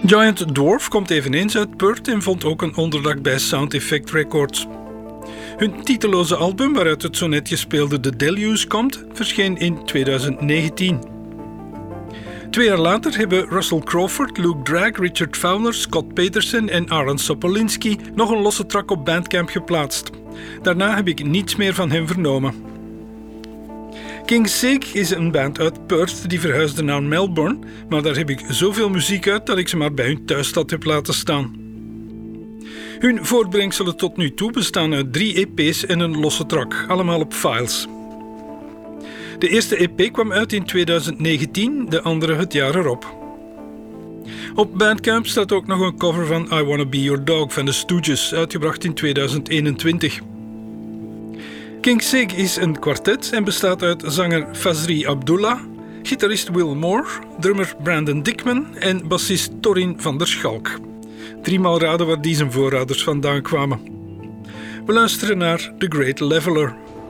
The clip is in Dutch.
Giant Dwarf komt eveneens uit Perth en vond ook een onderdak bij Sound Effect Records. Hun titeloze album, waaruit het zo net gespeelde The Deluge komt, verscheen in 2019. 2 jaar later hebben Russell Crawford, Luke Drag, Richard Fowler, Scott Peterson en Aaron Sopolinski nog een losse track op Bandcamp geplaatst. Daarna heb ik niets meer van hem vernomen. King Sig is een band uit Perth die verhuisde naar Melbourne, maar daar heb ik zoveel muziek uit dat ik ze maar bij hun thuisstad heb laten staan. Hun voortbrengselen tot nu toe bestaan uit 3 EP's en een losse track, allemaal op files. De eerste EP kwam uit in 2019, de andere het jaar erop. Op Bandcamp staat ook nog een cover van I Wanna Be Your Dog van de Stooges, uitgebracht in 2021. King Sig is een kwartet en bestaat uit zanger Fazri Abdullah, gitarist Will Moore, drummer Brandon Dickman en bassist Torin van der Schalk. 3 maal raden waar die zijn voorouders vandaan kwamen. We luisteren naar The Great Leveler.